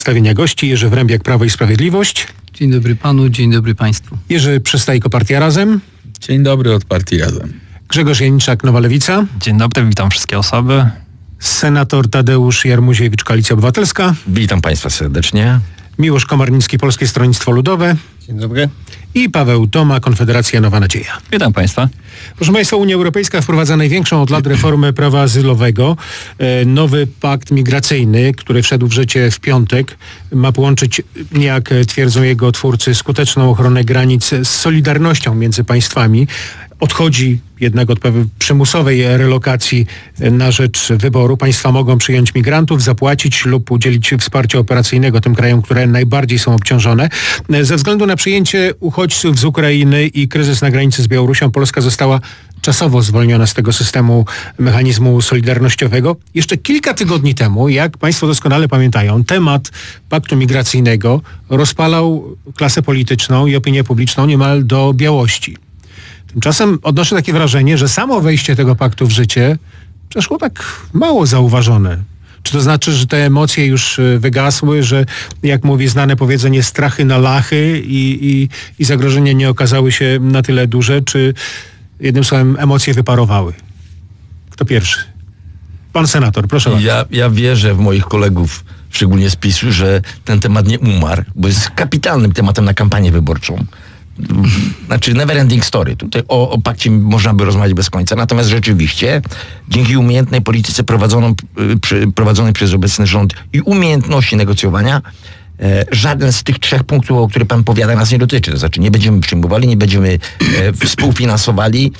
Stawienia gości: Jerzy Wrębiak, Prawo i Sprawiedliwość. Dzień dobry panu, dzień dobry państwu. Jerzy Przystajko, Partia Razem. Dzień dobry od Partii Razem. Grzegorz Janiczak, Nowa Lewica. Dzień dobry, witam wszystkie osoby. Senator Tadeusz Jarmuziewicz, Koalicja Obywatelska. Witam państwa serdecznie. Miłosz Komarnicki, Polskie Stronnictwo Ludowe. Dzień dobry. I Paweł Toma, Konfederacja Nowa Nadzieja. Witam państwa. Proszę państwa, Unia Europejska wprowadza największą od lat reformę prawa azylowego. Nowy pakt migracyjny, który wszedł w życie w piątek, ma połączyć, jak twierdzą jego twórcy, skuteczną ochronę granic z solidarnością między państwami. Odchodzi jednak od przymusowej relokacji na rzecz wyboru. Państwa mogą przyjąć migrantów, zapłacić lub udzielić wsparcia operacyjnego tym krajom, które najbardziej są obciążone. Ze względu na przyjęcie uchodźców z Ukrainy i kryzys na granicy z Białorusią, Polska została czasowo zwolniona z tego systemu mechanizmu solidarnościowego. Jeszcze kilka tygodni temu, jak państwo doskonale pamiętają, temat paktu migracyjnego rozpalał klasę polityczną i opinię publiczną niemal do białości. Tymczasem odnoszę takie wrażenie, że samo wejście tego paktu w życie przeszło tak mało zauważone. Czy to znaczy, że te emocje już wygasły, że, jak mówi znane powiedzenie, strachy na lachy i zagrożenia nie okazały się na tyle duże, czy jednym słowem emocje wyparowały? Kto pierwszy? Pan senator, proszę bardzo. Ja wierzę w moich kolegów, szczególnie z PiS-u, że ten temat nie umarł, bo jest kapitalnym tematem na kampanię wyborczą. Znaczy never ending story. Tutaj o pakcie można by rozmawiać bez końca. Natomiast rzeczywiście dzięki umiejętnej polityce prowadzonej przez obecny rząd i umiejętności negocjowania żaden z tych trzech punktów, o których pan powiada, nas nie dotyczy. To znaczy nie będziemy przyjmowali, nie będziemy współfinansowali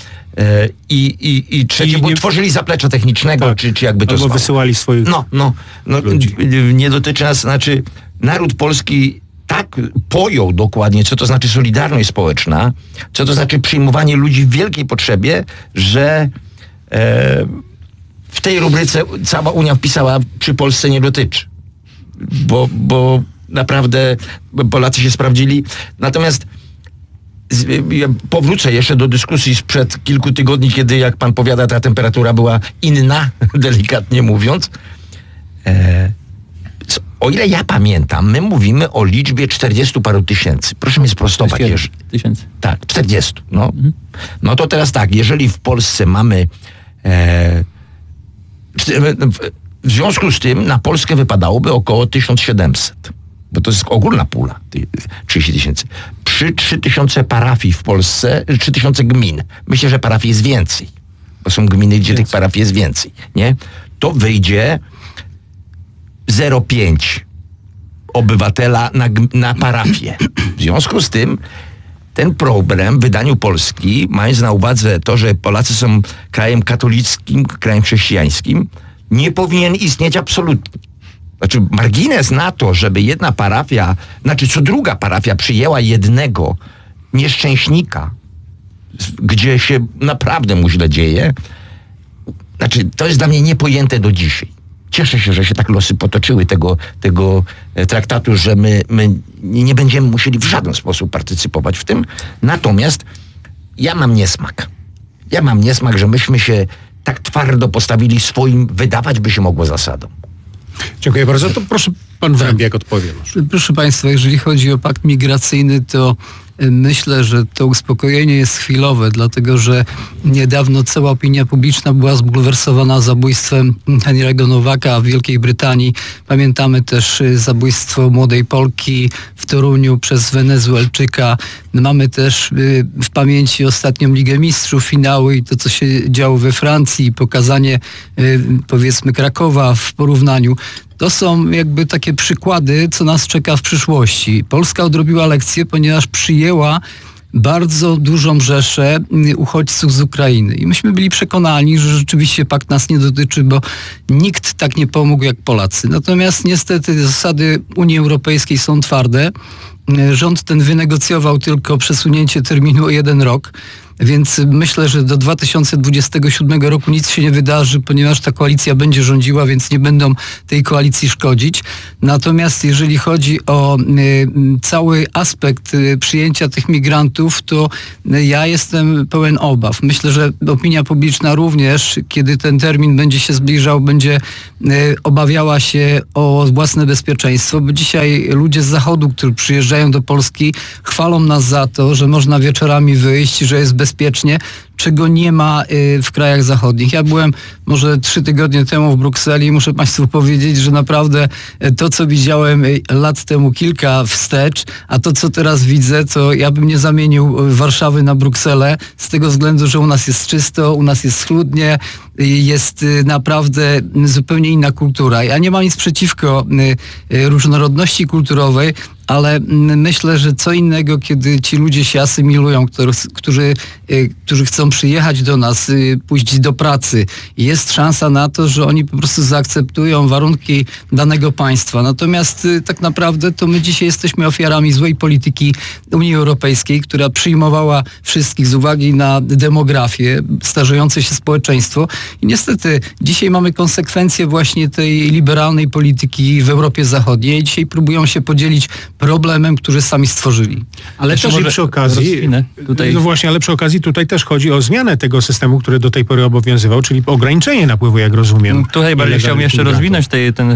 i trzecie, bo tworzyli zaplecze technicznego, tak, czy jakby to albo wysyłali swoich ludzi. Nie dotyczy nas, znaczy naród polski tak pojął dokładnie, co to znaczy solidarność społeczna, co to znaczy przyjmowanie ludzi w wielkiej potrzebie, że w tej rubryce cała Unia wpisała, przy Polsce nie dotyczy. Bo naprawdę Polacy się sprawdzili. Natomiast ja powrócę jeszcze do dyskusji sprzed kilku tygodni, kiedy, jak pan powiada, ta temperatura była inna, delikatnie mówiąc. O ile ja pamiętam, my mówimy o liczbie 40 paru tysięcy. Proszę mnie sprostować. Tysięcy. Tak, 40. No to teraz tak, jeżeli w Polsce mamy... w związku z tym na Polskę wypadałoby około 1700. Bo to jest ogólna pula, 30 tysięcy. Przy 3000 parafii w Polsce, 3000 gmin. Myślę, że parafii jest więcej. Bo są gminy, gdzie tych parafii jest więcej. Nie? To wyjdzie 0,5 obywatela na parafię. W związku z tym ten problem w wydaniu Polski, mając na uwadze to, że Polacy są krajem katolickim, krajem chrześcijańskim, nie powinien istnieć absolutnie. Znaczy margines na to, żeby jedna parafia, znaczy co druga parafia przyjęła jednego nieszczęśnika, gdzie się naprawdę mu źle dzieje, znaczy to jest dla mnie niepojęte do dzisiaj. Cieszę się, że się tak losy potoczyły tego traktatu, że my nie będziemy musieli w żaden sposób partycypować w tym. Natomiast ja mam niesmak. Że myśmy się tak twardo postawili swoim, wydawać by się mogło, zasadą. Dziękuję bardzo. To proszę pan Wrębiak odpowie. Proszę państwa, jeżeli chodzi o pakt migracyjny, to myślę, że to uspokojenie jest chwilowe, dlatego że niedawno cała opinia publiczna była zbulwersowana zabójstwem Henry'ego Nowaka w Wielkiej Brytanii. Pamiętamy też zabójstwo młodej Polki w Toruniu przez Wenezuelczyka. Mamy też w pamięci ostatnią Ligę Mistrzów, finały i to, co się działo we Francji, pokazanie powiedzmy Krakowa w porównaniu. To są jakby takie przykłady, co nas czeka w przyszłości. Polska odrobiła lekcję, ponieważ przyjęła bardzo dużą rzeszę uchodźców z Ukrainy. I myśmy byli przekonani, że rzeczywiście pakt nas nie dotyczy, bo nikt tak nie pomógł jak Polacy. Natomiast niestety zasady Unii Europejskiej są twarde. Rząd ten wynegocjował tylko przesunięcie terminu o 1 rok. Więc myślę, że do 2027 roku nic się nie wydarzy, ponieważ ta koalicja będzie rządziła, więc nie będą tej koalicji szkodzić. Natomiast jeżeli chodzi o cały aspekt przyjęcia tych migrantów, to ja jestem pełen obaw. Myślę, że opinia publiczna również, kiedy ten termin będzie się zbliżał, będzie obawiała się o własne bezpieczeństwo, bo dzisiaj ludzie z Zachodu, którzy przyjeżdżają do Polski, chwalą nas za to, że można wieczorami wyjść, że jest bezpiecznie, czego nie ma w krajach zachodnich. Ja byłem może 3 tygodnie temu w Brukseli i muszę Państwu powiedzieć, że naprawdę to, co widziałem lat temu kilka wstecz, a to, co teraz widzę, to ja bym nie zamienił Warszawy na Brukselę z tego względu, że u nas jest czysto, u nas jest schludnie, jest naprawdę zupełnie inna kultura. Ja nie mam nic przeciwko różnorodności kulturowej, ale myślę, że co innego, kiedy ci ludzie się asymilują, którzy chcą przyjechać do nas, pójść do pracy. Jest szansa na to, że oni po prostu zaakceptują warunki danego państwa. Natomiast tak naprawdę to my dzisiaj jesteśmy ofiarami złej polityki Unii Europejskiej, która przyjmowała wszystkich z uwagi na demografię, starzejące się społeczeństwo. I niestety dzisiaj mamy konsekwencje właśnie tej liberalnej polityki w Europie Zachodniej. Dzisiaj próbują się podzielić problemem, który sami stworzyli. Ale też i przy okazji, no właśnie, ale przy okazji tutaj też chodzi o zmianę tego systemu, który do tej pory obowiązywał, czyli ograniczenie napływu, jak rozumiem. Tutaj bardziej chciałbym jeszcze rozwinąć ten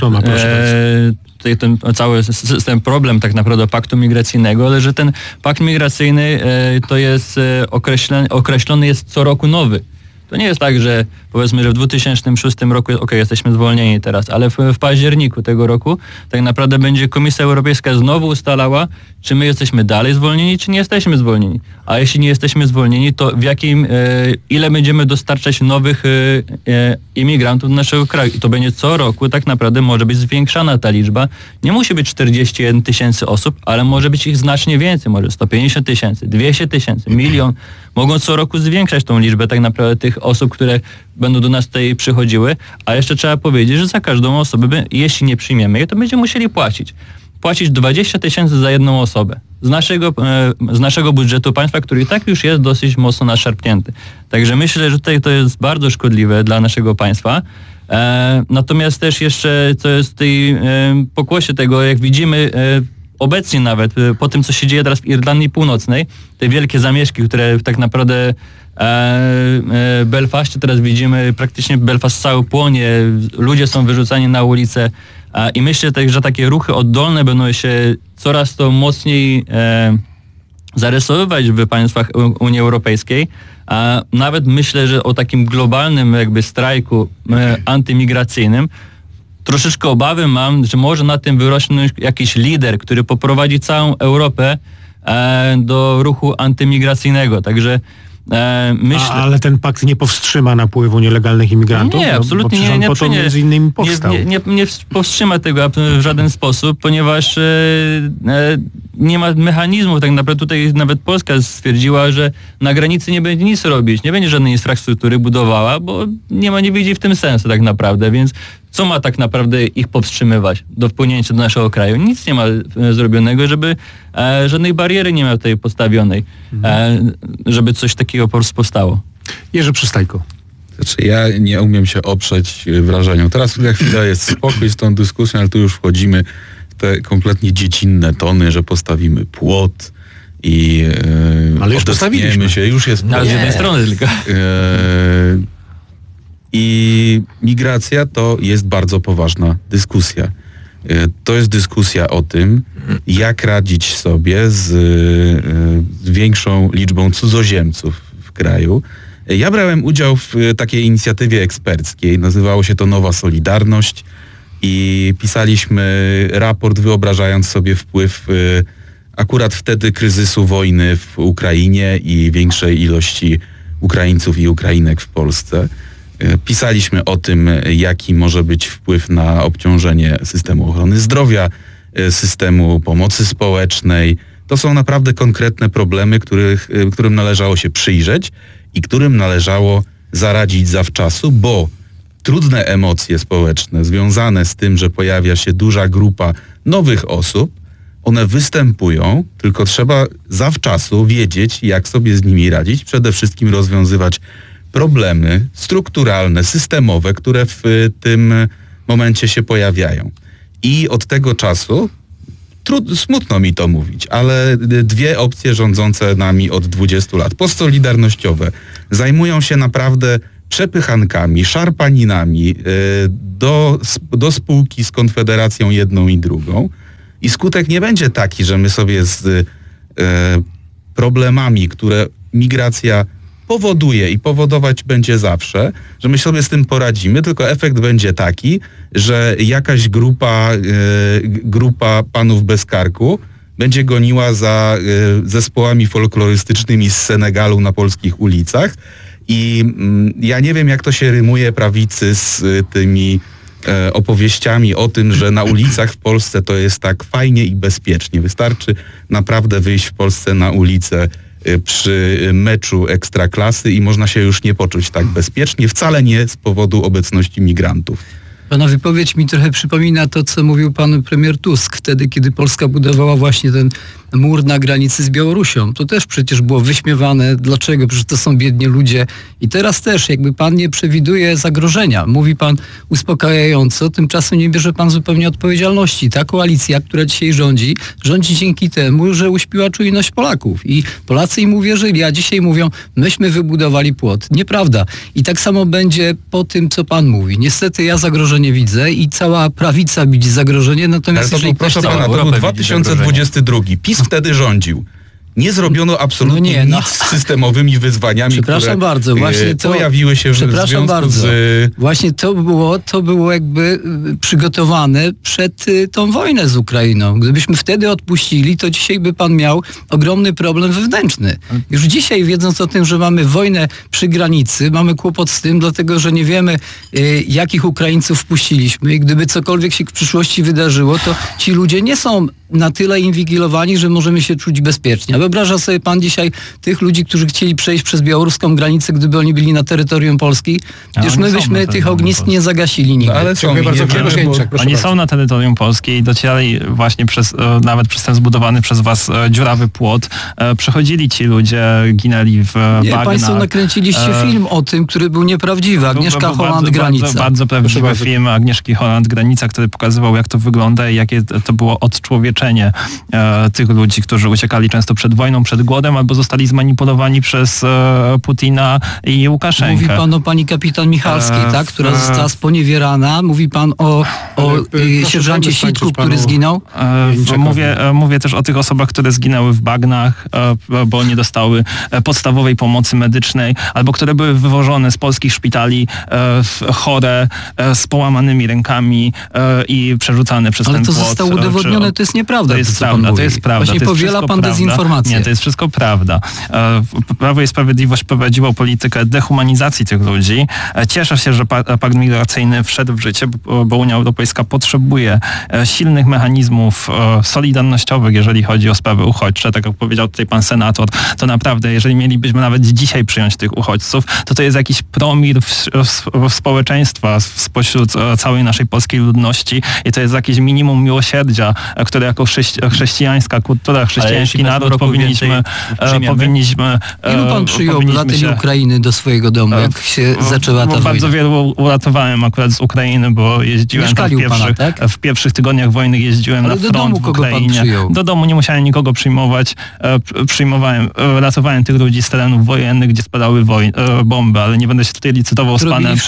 cały system, problem tak naprawdę paktu migracyjnego, ale że ten pakt migracyjny to jest określony jest co roku nowy. To nie jest tak, że powiedzmy, że w 2006 roku jesteśmy zwolnieni teraz, ale w październiku tego roku tak naprawdę będzie Komisja Europejska znowu ustalała, czy my jesteśmy dalej zwolnieni, czy nie jesteśmy zwolnieni. A jeśli nie jesteśmy zwolnieni, to ile będziemy dostarczać nowych imigrantów do naszego kraju. I to będzie co roku tak naprawdę może być zwiększana ta liczba. Nie musi być 41 000 osób, ale może być ich znacznie więcej. Może 150 000, 200 000, 1 milion. Mogą co roku zwiększać tą liczbę tak naprawdę tych osób, które będą do nas tutaj przychodziły. A jeszcze trzeba powiedzieć, że za każdą osobę, jeśli nie przyjmiemy jej, to będziemy musieli płacić 20 000 za jedną osobę z naszego budżetu państwa, który i tak już jest dosyć mocno naszarpnięty. Także myślę, że tutaj to jest bardzo szkodliwe dla naszego państwa. Natomiast też jeszcze, co jest w tej pokłosie tego, jak widzimy obecnie nawet, po tym, co się dzieje teraz w Irlandii Północnej, te wielkie zamieszki, które tak naprawdę w Belfaście teraz widzimy, praktycznie Belfast cały płonie, ludzie są wyrzucani na ulicę i myślę też, że takie ruchy oddolne będą się coraz to mocniej zarysowywać w państwach Unii Europejskiej. A nawet myślę, że o takim globalnym jakby strajku antymigracyjnym troszeczkę obawy mam, że może na tym wyrosnąć jakiś lider, który poprowadzi całą Europę do ruchu antymigracyjnego. Także myślę... Ale ten pakt nie powstrzyma napływu nielegalnych imigrantów? Nie, absolutnie nie. On po to między innymi powstał. Nie powstrzyma tego w żaden sposób, ponieważ nie ma mechanizmów. Tak naprawdę tutaj nawet Polska stwierdziła, że na granicy nie będzie nic robić, nie będzie żadnej infrastruktury budowała, bo nie widzi w tym sensu tak naprawdę, więc co ma tak naprawdę ich powstrzymywać do wpłynięcia do naszego kraju? Nic nie ma zrobionego, żeby żadnej bariery nie ma tutaj postawionej, żeby coś takiego po prostu powstało. Jerzy Przystajko. Znaczy ja nie umiem się oprzeć wrażeniu. Teraz za chwilę jest spokój z tą dyskusją, ale tu już wchodzimy w te kompletnie dziecinne tony, że postawimy płot i ale już postawiliśmy się. Już jest ale z jednej strony tylko. I migracja to jest bardzo poważna dyskusja. To jest dyskusja o tym, jak radzić sobie z większą liczbą cudzoziemców w kraju. Ja brałem udział w takiej inicjatywie eksperckiej, nazywało się to Nowa Solidarność i pisaliśmy raport wyobrażając sobie wpływ akurat wtedy kryzysu wojny w Ukrainie i większej ilości Ukraińców i Ukrainek w Polsce. Pisaliśmy o tym, jaki może być wpływ na obciążenie systemu ochrony zdrowia, systemu pomocy społecznej. To są naprawdę konkretne problemy, którym należało się przyjrzeć i którym należało zaradzić zawczasu, bo trudne emocje społeczne związane z tym, że pojawia się duża grupa nowych osób, One występują, tylko trzeba zawczasu wiedzieć, jak sobie z nimi radzić. Przede wszystkim rozwiązywać problemy strukturalne, systemowe, które w tym momencie się pojawiają. I od tego czasu, smutno mi to mówić, ale dwie opcje rządzące nami od 20 lat, postsolidarnościowe, zajmują się naprawdę przepychankami, szarpaninami do spółki z Konfederacją jedną i drugą. I skutek nie będzie taki, że my sobie z problemami, które migracja powoduje i powodować będzie zawsze, że my sobie z tym poradzimy, tylko efekt będzie taki, że jakaś grupa panów bez karku będzie goniła za zespołami folklorystycznymi z Senegalu na polskich ulicach i ja nie wiem, jak to się rymuje prawicy z tymi opowieściami o tym, że na ulicach w Polsce to jest tak fajnie i bezpiecznie. Wystarczy naprawdę wyjść w Polsce na ulicę przy meczu Ekstraklasy i można się już nie poczuć tak bezpiecznie, wcale nie z powodu obecności migrantów. Pana wypowiedź mi trochę przypomina to, co mówił pan premier Tusk wtedy, kiedy Polska budowała właśnie ten mur na granicy z Białorusią. To też przecież było wyśmiewane. Dlaczego? Przecież to są biedni ludzie. I teraz też jakby pan nie przewiduje zagrożenia. Mówi pan uspokajająco, tymczasem nie bierze pan zupełnie odpowiedzialności. Ta koalicja, która dzisiaj rządzi dzięki temu, że uśpiła czujność Polaków. I Polacy im uwierzyli, a dzisiaj mówią, myśmy wybudowali płot. Nieprawda. I tak samo będzie po tym, co pan mówi. Niestety ja zagrożenie widzę i cała prawica widzi zagrożenie, natomiast ale to był, proszę pana, to był 2022. PiS wtedy rządził. Nie zrobiono absolutnie nic z systemowymi wyzwaniami, które bardzo, właśnie pojawiły się w związku z... Właśnie to było jakby przygotowane przed tą wojnę z Ukrainą. Gdybyśmy wtedy odpuścili, to dzisiaj by pan miał ogromny problem wewnętrzny. Już dzisiaj, wiedząc o tym, że mamy wojnę przy granicy, mamy kłopot z tym, dlatego że nie wiemy, jakich Ukraińców wpuściliśmy i gdyby cokolwiek się w przyszłości wydarzyło, to ci ludzie nie są na tyle inwigilowani, że możemy się czuć bezpiecznie. A wyobraża sobie pan dzisiaj tych ludzi, którzy chcieli przejść przez białoruską granicę, gdyby oni byli na terytorium Polski? Przecież my byśmy tych ognisk nie zagasili nigdy. No, ale są Oni są na terytorium Polski i docierali właśnie nawet przez ten zbudowany przez was dziurawy płot. Przechodzili ci ludzie, ginęli w bagnach. Państwo nakręciliście film o tym, który był nieprawdziwy. Agnieszka Holland, Granica. Bardzo prawdziwy film Agnieszki Holland, Granica, który pokazywał, jak to wygląda i jakie to było odczłowieczenie tych ludzi, którzy uciekali często przed wojną, przed głodem, albo zostali zmanipulowani przez Putina i Łukaszenkę. Mówi pan o pani kapitan Michalskiej, tak? Która została sponiewierana. Mówi pan o sierżancie Sitku, który zginął? Mówię też o tych osobach, które zginęły w bagnach, bo nie dostały podstawowej pomocy medycznej, albo które były wywożone z polskich szpitali chore, z połamanymi rękami i przerzucane przez ten płot. Ale to zostało udowodnione, to jest nieprawda. To jest prawda, to jest prawda. Właśnie powiela pan dezinformację. Nie, to jest wszystko prawda. Prawo i Sprawiedliwość prowadziło politykę dehumanizacji tych ludzi. Cieszę się, że pakt migracyjny wszedł w życie, bo Unia Europejska potrzebuje silnych mechanizmów solidarnościowych, jeżeli chodzi o sprawy uchodźcze. Tak jak powiedział tutaj pan senator, to naprawdę, jeżeli mielibyśmy nawet dzisiaj przyjąć tych uchodźców, to jest jakiś promil w społeczeństwa spośród całej naszej polskiej ludności i to jest jakieś minimum miłosierdzia, które jako chrześcijańska kultura, chrześcijański naród powinniśmy... Ilu pan przyjął obywateli Ukrainy do swojego domu, jak się zaczęła ta wojna? Bardzo wielu uratowałem akurat z Ukrainy, bo jeździłem tam w pierwszych tygodniach wojny jeździłem na front w Ukrainie. Do domu nie musiałem nikogo przyjmować. Ratowałem tych ludzi z terenów wojennych, gdzie spadały bomby, ale nie będę się tutaj licytował z panem,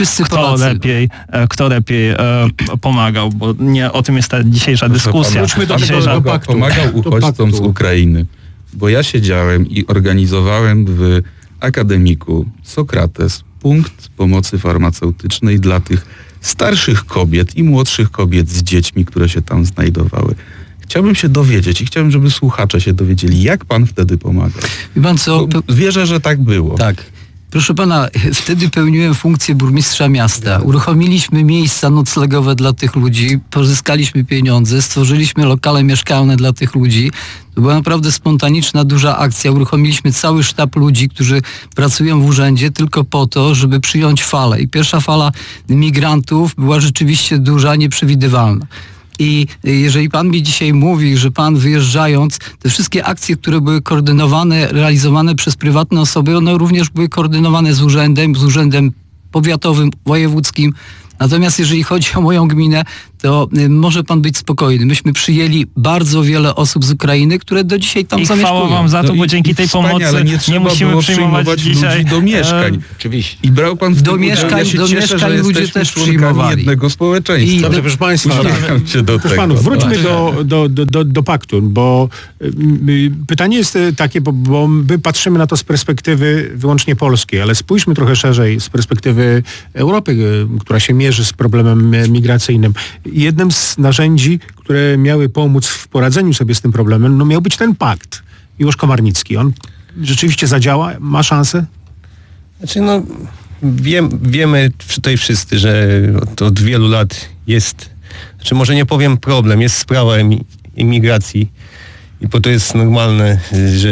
kto lepiej pomagał, bo nie o tym jest ta dzisiejsza dyskusja. Pomagał uchodźcom z Ukrainy, bo ja siedziałem i organizowałem w akademiku Sokrates punkt pomocy farmaceutycznej dla tych starszych kobiet i młodszych kobiet z dziećmi, które się tam znajdowały. Chciałbym się dowiedzieć i chciałbym, żeby słuchacze się dowiedzieli, jak pan wtedy pomagał. Wierzę, że tak było. Tak. Proszę pana, wtedy pełniłem funkcję burmistrza miasta. Uruchomiliśmy miejsca noclegowe dla tych ludzi, pozyskaliśmy pieniądze, stworzyliśmy lokale mieszkalne dla tych ludzi. To była naprawdę spontaniczna, duża akcja. Uruchomiliśmy cały sztab ludzi, którzy pracują w urzędzie tylko po to, żeby przyjąć falę. I pierwsza fala migrantów była rzeczywiście duża, nieprzewidywalna. I jeżeli pan mi dzisiaj mówi, że pan wyjeżdżając, te wszystkie akcje, które były koordynowane, realizowane przez prywatne osoby, one również były koordynowane z urzędem powiatowym, wojewódzkim. Natomiast jeżeli chodzi o moją gminę, to może pan być spokojny. Myśmy przyjęli bardzo wiele osób z Ukrainy, które do dzisiaj tam zamieszkują. I chwała wam za to, bo dzięki tej pomocy nie musimy przyjmować dzisiaj ludzi do mieszkań. Oczywiście. I brał pan w Do mieszkań ludzie też przyjmowali. jednego społeczeństwa. Dobrze, proszę państwa, Uśmiecham się do proszę tego. panów, wróćmy do paktu, bo pytanie jest takie, bo my patrzymy na to z perspektywy wyłącznie polskiej, ale spójrzmy trochę szerzej z perspektywy Europy, która się mierzy z problemem migracyjnym. Jednym z narzędzi, które miały pomóc w poradzeniu sobie z tym problemem, no miał być ten pakt. Miłosz Komarnicki. On rzeczywiście zadziała? Ma szansę? Znaczy no, wiemy tutaj wszyscy, że od wielu lat jest, znaczy może nie powiem problem, jest sprawa imigracji i bo to jest normalne,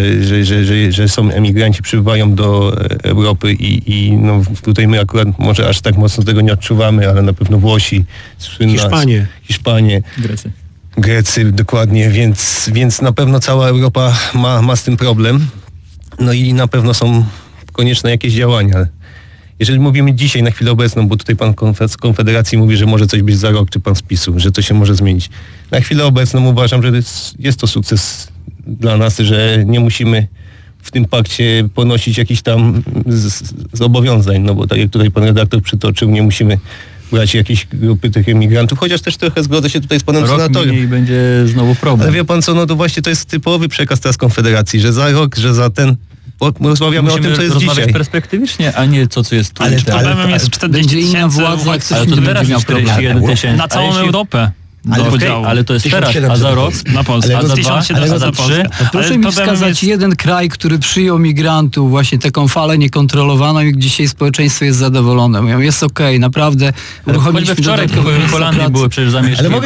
że są emigranci, przybywają do Europy i no, tutaj my akurat może aż tak mocno tego nie odczuwamy, ale na pewno Włosi, Hiszpanie, Grecy dokładnie, więc na pewno cała Europa ma z tym problem. No i na pewno są konieczne jakieś działania. Jeżeli mówimy dzisiaj na chwilę obecną, bo tutaj pan z Konfederacji mówi, że może coś być za rok, czy pan z PiS-u, że to się może zmienić. Na chwilę obecną uważam, że jest to sukces dla nas, że nie musimy w tym pakcie ponosić jakichś tam zobowiązań, no bo tak jak tutaj pan redaktor przytoczył, nie musimy brać jakiejś grupy tych emigrantów, chociaż też trochę zgodzę się tutaj z panem senatorem. I będzie znowu problem. Ale wie pan co, no to właśnie to jest typowy przekaz teraz Konfederacji, że za rok, że za ten... Rozmawiamy o tym, co jest dzisiaj. Perspektywicznie, a nie co jest tu. Ale problemem jest 40 tysięcy ale to teraz jest 41 tysięcy. Na całą Europę. Ale to jest teraz, a za rok na Polskę, a za 1700 za Polskę. Proszę mi wskazać jeden kraj, który przyjął migrantów, właśnie taką falę niekontrolowaną i dzisiaj społeczeństwo jest zadowolone. Mówią, jest okej, naprawdę. Choćby wczoraj w Holandii były przecież zamieszki. Ale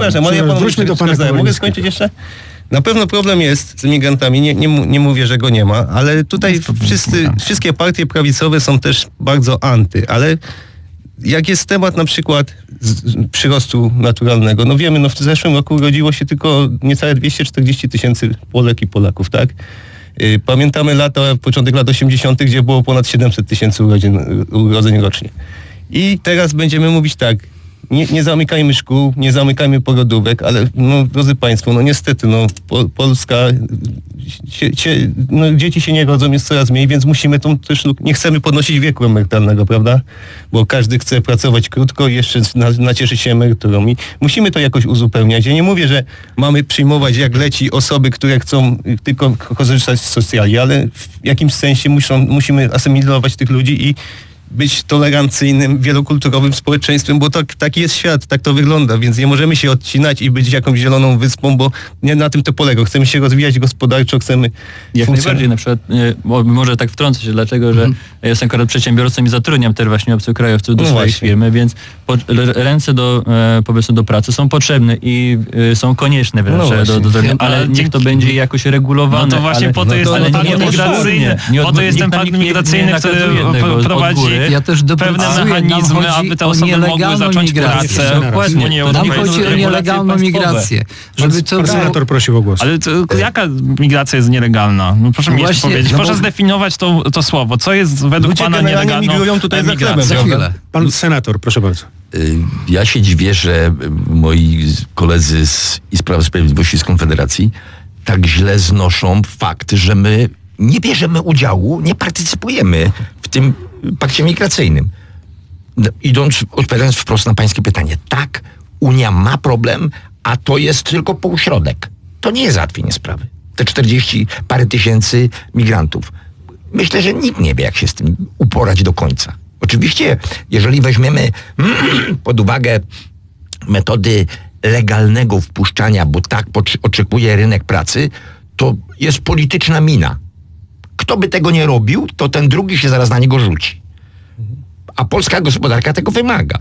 mogę skończyć jeszcze? Na pewno problem jest z migrantami, nie mówię, że go nie ma, ale tutaj wszystkie partie prawicowe są też bardzo anty, ale jak jest temat na przykład przyrostu naturalnego, no wiemy, no w zeszłym roku urodziło się tylko niecałe 240 tysięcy Polek i Polaków, tak? Pamiętamy początek lat 80., gdzie było ponad 700 tysięcy urodzeń rocznie. I teraz będziemy mówić tak, nie zamykajmy szkół, nie zamykajmy porodówek, ale no, drodzy państwo, no niestety, no Polska, dzieci się nie rodzą, jest coraz mniej, więc musimy też, nie chcemy podnosić wieku emerytalnego, prawda? Bo każdy chce pracować krótko i jeszcze nacieszyć się emeryturą i musimy to jakoś uzupełniać. Ja nie mówię, że mamy przyjmować jak leci osoby, które chcą tylko korzystać z socjali, ale w jakimś sensie musimy asymilować tych ludzi i być tolerancyjnym, wielokulturowym społeczeństwem, bo taki jest świat, tak to wygląda, więc nie możemy się odcinać i być jakąś zieloną wyspą, bo nie na tym to polega. Chcemy się rozwijać gospodarczo, chcemy jak najbardziej, na przykład, może tak wtrącę się, dlatego, że ja jestem akurat przedsiębiorcą i zatrudniam też właśnie obcokrajowców do swojej firmy, więc ręce powiedzmy do pracy są potrzebne i są konieczne wręcz ale niech to będzie jakoś regulowane. No to właśnie po to jest ten pakt migracyjny, po to jest ten pakt migracyjny, który prowadzi ja też pewne mechanizmy, aby te osoby mogły zacząć pracę. Nam chodzi o nielegalną migrację. Żeby to senator prosił o głos. Ale jaka migracja jest nielegalna? No proszę mi jeszcze powiedzieć. Proszę zdefiniować to słowo. Co jest według pana nielegalną migrują tutaj migracją? Pan senator, proszę bardzo. Ja się dziwię, że moi koledzy z Prawa i Sprawiedliwości z Konfederacji tak źle znoszą fakt, że my nie bierzemy udziału, nie partycypujemy w tym pakcie migracyjnym. Odpowiadając wprost na pańskie pytanie, tak, Unia ma problem, a to jest tylko półśrodek. To nie jest załatwienie sprawy. Te 40 parę tysięcy migrantów. Myślę, że nikt nie wie, jak się z tym uporać do końca. Oczywiście, jeżeli weźmiemy pod uwagę metody legalnego wpuszczania, bo tak oczekuje rynek pracy, to jest polityczna mina. Kto by tego nie robił, to ten drugi się zaraz na niego rzuci. A polska gospodarka tego wymaga.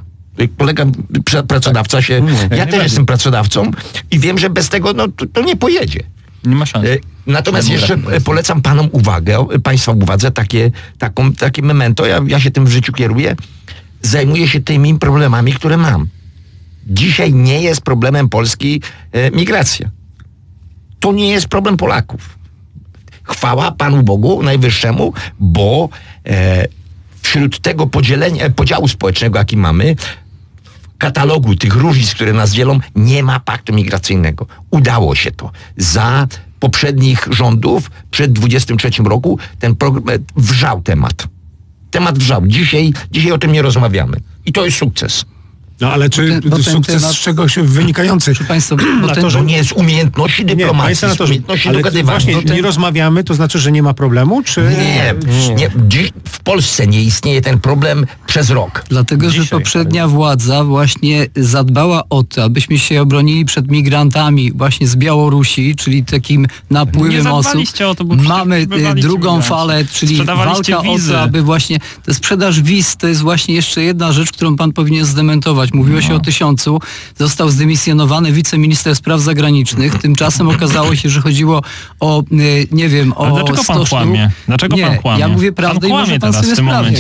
Pracodawca się... Ja też jestem pracodawcą i wiem, że bez tego to nie pojedzie. Nie ma szans. Natomiast jeszcze polecam panom państwa uwadze takie memento. Ja się tym w życiu kieruję. Zajmuję się tymi problemami, które mam. Dzisiaj nie jest problemem Polski migracja. To nie jest problem Polaków. Chwała Panu Bogu Najwyższemu, bo wśród tego podziału społecznego, jaki mamy, w katalogu tych różnic, które nas dzielą, nie ma paktu migracyjnego. Udało się to. Za poprzednich rządów, przed 23 roku, ten wrzał temat. Temat wrzał. Dzisiaj o tym nie rozmawiamy. I to jest sukces. No ale czy sukces z czegoś wynikający? Państwo, To nie jest umiejętności dyplomacji, jest umiejętności dogadywania. Właśnie nie rozmawiamy, to znaczy, że nie ma problemu? Czy... Nie. W Polsce nie istnieje ten problem przez rok. Dlatego, że poprzednia władza właśnie zadbała o to, abyśmy się obronili przed migrantami właśnie z Białorusi, czyli takim napływem osób. O to, mamy drugą falę, czyli walka wizy. o to, aby właśnie ta sprzedaż wiz to jest właśnie jeszcze jedna rzecz, którą pan powinien zdementować. Mówiło się o 1000, został zdymisjonowany wiceminister spraw zagranicznych. Tymczasem okazało się, że chodziło o, nie wiem, o dlaczego 100 pan kłamie? Dlaczego pan kłamie? Ja mówię prawdę i może pan sobie sprawdzić.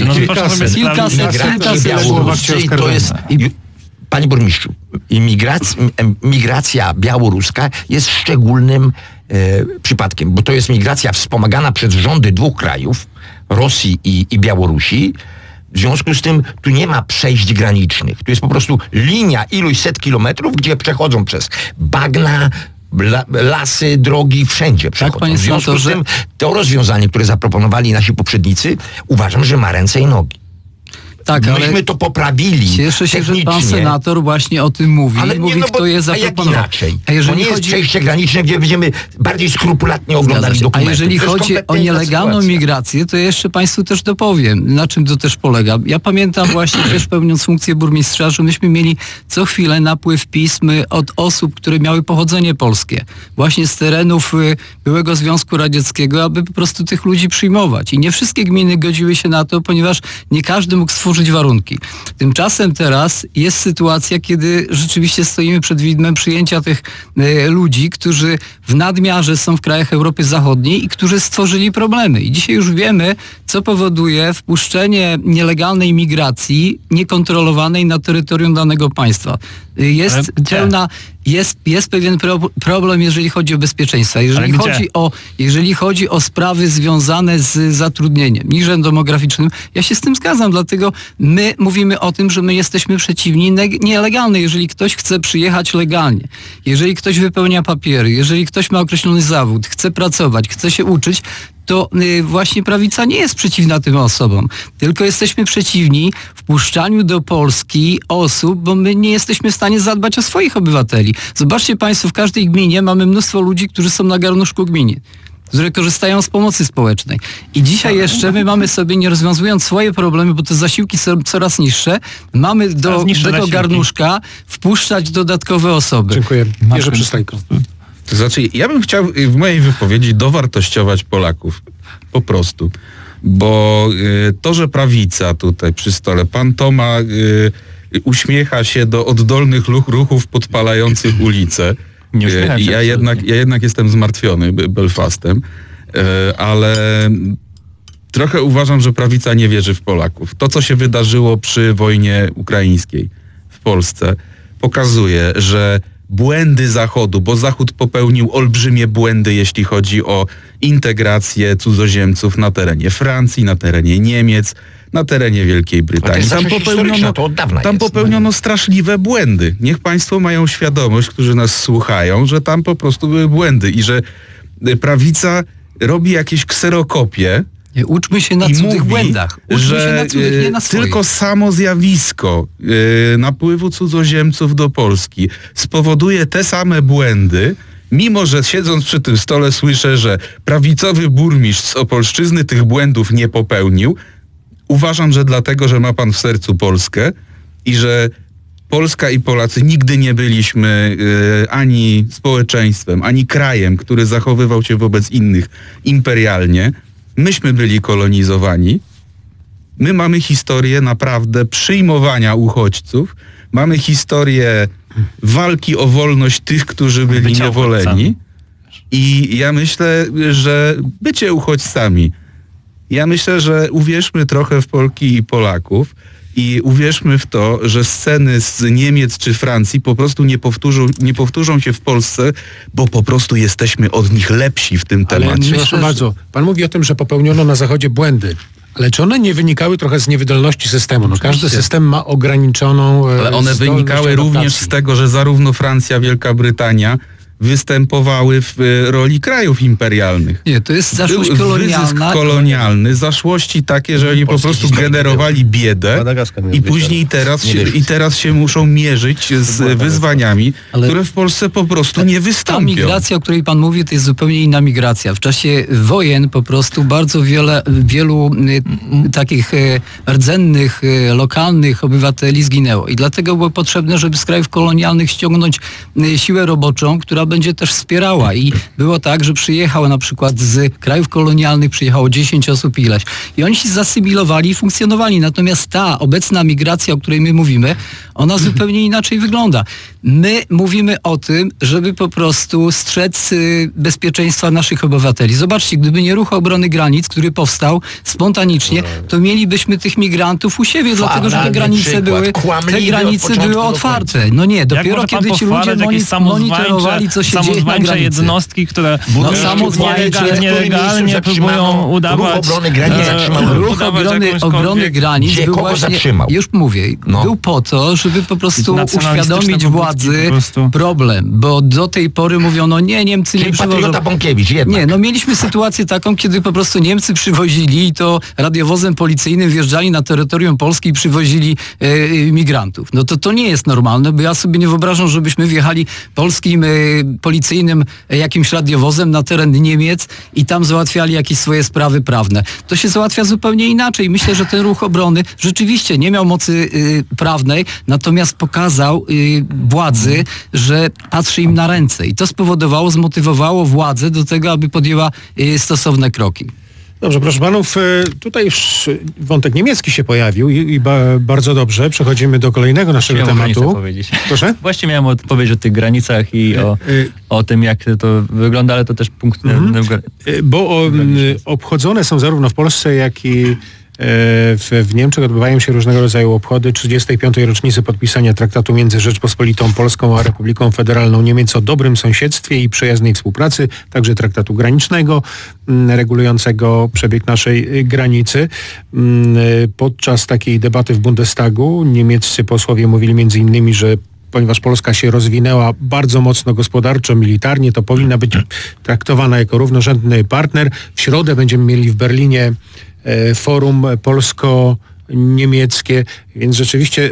Kilkaset to jest... Panie burmistrzu, migracja białoruska jest szczególnym przypadkiem, bo to jest migracja wspomagana przez rządy dwóch krajów, Rosji i Białorusi. W związku z tym tu nie ma przejść granicznych. Tu jest po prostu linia iluś set kilometrów, gdzie przechodzą przez bagna, lasy, drogi, wszędzie przechodzą. W związku z tym to rozwiązanie, które zaproponowali nasi poprzednicy, uważam, że ma ręce i nogi. Tak, ale myśmy to poprawili. Cieszę się, że pan senator właśnie o tym mówi. Ale mówi, kto je zaproponował. A jeżeli to nie jest przejście graniczne, gdzie będziemy bardziej skrupulatnie oglądali dokumenty. A jeżeli chodzi o nielegalną migrację, to jeszcze państwu też dopowiem, na czym to też polega. Ja pamiętam właśnie też pełniąc funkcję burmistrza, że myśmy mieli co chwilę napływ pism od osób, które miały pochodzenie polskie. Właśnie z terenów byłego Związku Radzieckiego, aby po prostu tych ludzi przyjmować. I nie wszystkie gminy godziły się na to, ponieważ nie każdy mógł stworzyć warunki. Tymczasem teraz jest sytuacja, kiedy rzeczywiście stoimy przed widmem przyjęcia tych ludzi, którzy w nadmiarze są w krajach Europy Zachodniej i którzy stworzyli problemy. I dzisiaj już wiemy, co powoduje wpuszczenie nielegalnej migracji niekontrolowanej na terytorium danego państwa. Jest pewien problem, jeżeli chodzi o bezpieczeństwo. Jeżeli chodzi o sprawy związane z zatrudnieniem, niżem demograficznym, ja się z tym zgadzam, dlatego my mówimy o tym, że my jesteśmy przeciwni nielegalnej. Jeżeli ktoś chce przyjechać legalnie, jeżeli ktoś wypełnia papiery, jeżeli ktoś ma określony zawód, chce pracować, chce się uczyć, to właśnie prawica nie jest przeciwna tym osobom, tylko jesteśmy przeciwni wpuszczaniu do Polski osób, bo my nie jesteśmy w stanie zadbać o swoich obywateli. Zobaczcie państwo, w każdej gminie mamy mnóstwo ludzi, którzy są na garnuszku gminy, które korzystają z pomocy społecznej. I dzisiaj jeszcze my mamy sobie, nie rozwiązując swoje problemy, bo te zasiłki są coraz niższe, mamy do tego garnuszka wpuszczać dodatkowe osoby. Dziękuję. Jerzy Przystajko. To znaczy, ja bym chciał w mojej wypowiedzi dowartościować Polaków. Po prostu. Bo to, że prawica tutaj przy stole, pan Toma uśmiecha się do oddolnych ruchów podpalających ulice. Nie uśmiecham się. Ja jednak jestem zmartwiony Belfastem, ale trochę uważam, że prawica nie wierzy w Polaków. To, co się wydarzyło przy wojnie ukraińskiej w Polsce, pokazuje, że błędy Zachodu, bo Zachód popełnił olbrzymie błędy, jeśli chodzi o integrację cudzoziemców na terenie Francji, na terenie Niemiec, na terenie Wielkiej Brytanii. Tam popełniono straszliwe błędy. Niech państwo mają świadomość, którzy nas słuchają, że tam po prostu były błędy i że prawica robi jakieś kserokopie. Uczmy się na cudzych błędach. Że tylko samo zjawisko napływu cudzoziemców do Polski spowoduje te same błędy, mimo że siedząc przy tym stole słyszę, że prawicowy burmistrz z Opolszczyzny tych błędów nie popełnił. Uważam, że dlatego, że ma pan w sercu Polskę i że Polska i Polacy nigdy nie byliśmy ani społeczeństwem, ani krajem, który zachowywał się wobec innych imperialnie. Myśmy byli kolonizowani. My mamy historię naprawdę przyjmowania uchodźców. Mamy historię walki o wolność tych, którzy byli niewoleni. I ja myślę, że bycie uchodźcami. Ja myślę, że uwierzmy trochę w Polki i Polaków I uwierzmy w to, że sceny z Niemiec czy Francji po prostu nie powtórzą się w Polsce, bo po prostu jesteśmy od nich lepsi w tym temacie. Proszę bardzo, pan mówi o tym, że popełniono na Zachodzie błędy. Ale czy one nie wynikały trochę z niewydolności systemu? No, każdy system ma ograniczoną Ale one wynikały również z tego, że zarówno Francja, Wielka Brytania występowały w roli krajów imperialnych. Nie, to jest zaszłość Był kolonialna. wyzysk kolonialny, zaszłości takie, że oni po prostu generowali biedę i później teraz się muszą mierzyć z wyzwaniami, które w Polsce po prostu nie Ta wystąpią. migracja, o której pan mówi, to jest zupełnie inna migracja. W czasie wojen po prostu bardzo wielu takich rdzennych, lokalnych obywateli zginęło. I dlatego było potrzebne, żeby z krajów kolonialnych ściągnąć siłę roboczą, która będzie też wspierała. I było tak, że przyjechało na przykład z krajów kolonialnych, przyjechało 10 osób ileś. I oni się zasymilowali i funkcjonowali. Natomiast ta obecna migracja, o której my mówimy, ona zupełnie inaczej wygląda. My mówimy o tym, żeby po prostu strzec bezpieczeństwa naszych obywateli. Zobaczcie, gdyby nie ruch obrony granic, który powstał spontanicznie, to mielibyśmy tych migrantów u siebie, dlatego że te granice były otwarte. No nie, dopiero kiedy ci ludzie monitorowali, co się dzieje na granicy. Jednostki, które nielegalnie próbują udawać... Ruch obrony granic był właśnie, już mówię, był po to, żeby po prostu uświadomić władzy problem, bo do tej pory mówiono, nie, Niemcy nie przywożą. Nie, no mieliśmy sytuację taką, kiedy po prostu Niemcy przywozili i to radiowozem policyjnym wjeżdżali na terytorium Polski i przywozili migrantów. No to nie jest normalne, bo ja sobie nie wyobrażam, żebyśmy wjechali polskim policyjnym jakimś radiowozem na teren Niemiec i tam załatwiali jakieś swoje sprawy prawne. To się załatwia zupełnie inaczej. Myślę, że ten ruch obrony rzeczywiście nie miał mocy prawnej, natomiast pokazał władzy, że patrzy im na ręce. I to spowodowało, zmotywowało władzę do tego, aby podjęła stosowne kroki. Dobrze, proszę panów, tutaj już wątek niemiecki się pojawił i bardzo dobrze. Przechodzimy do kolejnego naszego tematu. Proszę? Właśnie miałem odpowiedź o tych granicach i o tym, jak to wygląda, ale to też punkt... Bo obchodzone są zarówno w Polsce, jak i w Niemczech odbywają się różnego rodzaju obchody 35. rocznicy podpisania traktatu między Rzeczpospolitą Polską a Republiką Federalną Niemiec o dobrym sąsiedztwie i przyjaznej współpracy, także traktatu granicznego regulującego przebieg naszej granicy. Podczas takiej debaty w Bundestagu niemieccy posłowie mówili między innymi, że ponieważ Polska się rozwinęła bardzo mocno gospodarczo, militarnie, to powinna być traktowana jako równorzędny partner. W środę będziemy mieli w Berlinie forum polsko-niemieckie, więc rzeczywiście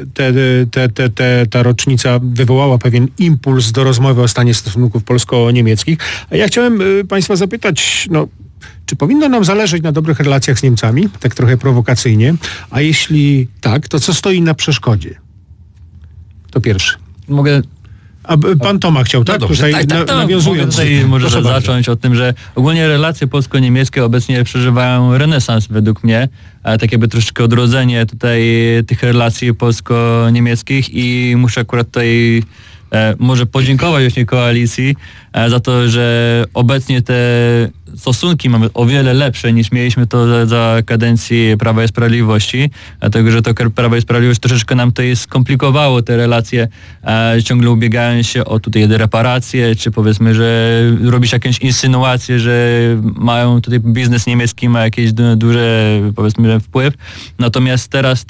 ta rocznica wywołała pewien impuls do rozmowy o stanie stosunków polsko-niemieckich. A ja chciałem państwa zapytać, czy powinno nam zależeć na dobrych relacjach z Niemcami, tak trochę prowokacyjnie, a jeśli tak, to co stoi na przeszkodzie? To pierwszy. Mogę... A pan Toma chciał, tak? No dobrze, Nawiązując. Może zacząć o tym, że ogólnie relacje polsko-niemieckie obecnie przeżywają renesans według mnie, tak jakby troszeczkę odrodzenie tutaj tych relacji polsko-niemieckich i muszę akurat tutaj może podziękować właśnie koalicji za to, że obecnie te stosunki mamy o wiele lepsze niż mieliśmy to za kadencji Prawa i Sprawiedliwości, dlatego że to Prawo i Sprawiedliwość troszeczkę nam tutaj skomplikowało te relacje, ciągle ubiegając się o tutaj reparacje, czy powiedzmy, że robić jakieś insynuacje, że mają tutaj biznes niemiecki, ma jakieś duże powiedzmy wpływ, natomiast teraz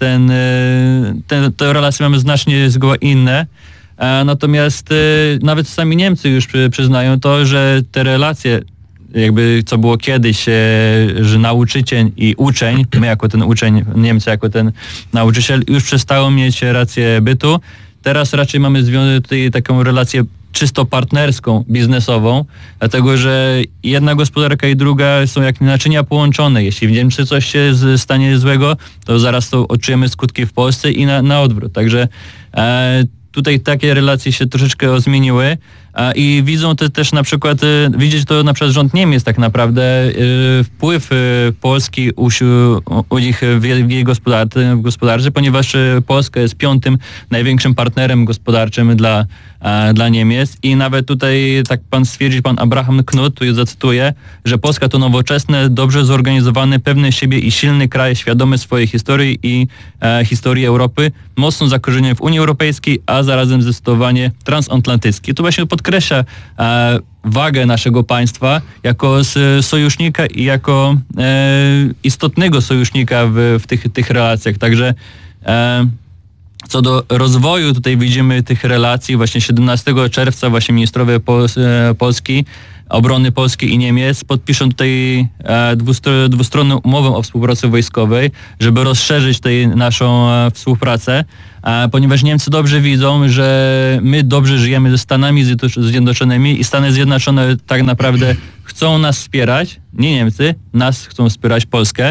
te relacje mamy znacznie zgoła inne. Natomiast nawet sami Niemcy już przyznają to, że te relacje, jakby co było kiedyś, że nauczyciel i uczeń, my jako ten uczeń, Niemcy jako ten nauczyciel, już przestało mieć rację bytu. Teraz raczej mamy tutaj taką relację czysto partnerską, biznesową, dlatego że jedna gospodarka i druga są jak naczynia połączone. Jeśli w Niemczech coś się stanie złego, to zaraz to odczujemy skutki w Polsce i na odwrót. Także tutaj takie relacje się troszeczkę zmieniły. I widzą też na przykład, widzieć to na przykład rząd Niemiec tak naprawdę, wpływ Polski u nich w jej gospodarce, ponieważ Polska jest 5. największym partnerem gospodarczym dla Niemiec i nawet tutaj, tak pan Abraham Knut, tu zacytuję, że Polska to nowoczesny, dobrze zorganizowany, pewny siebie i silny kraj, świadomy swojej historii i historii Europy, mocno zakorzeniony w Unii Europejskiej, a zarazem zdecydowanie transatlantycki. To właśnie podkreśla wagę naszego państwa jako sojusznika i jako istotnego sojusznika w tych relacjach. Także co do rozwoju, tutaj widzimy tych relacji, właśnie 17 czerwca właśnie ministrowie Polski, obrony Polski i Niemiec podpiszą tutaj dwustronną umowę o współpracy wojskowej, żeby rozszerzyć tutaj naszą współpracę, ponieważ Niemcy dobrze widzą, że my dobrze żyjemy ze Stanami Zjednoczonymi i Stany Zjednoczone tak naprawdę chcą nas wspierać, nie Niemcy, nas chcą wspierać, Polskę,